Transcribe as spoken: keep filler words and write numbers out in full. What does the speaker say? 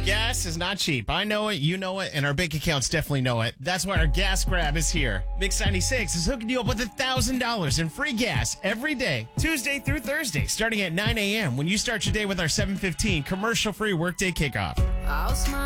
Gas is not cheap. I know it, you know it, and our bank accounts definitely know it. That's why our gas grab is here. Mix ninety-six is hooking you up with one thousand dollars in free gas every day, Tuesday through Thursday, starting at nine a.m. when you start your day with our seven fifteen commercial-free workday kickoff. I'll smile.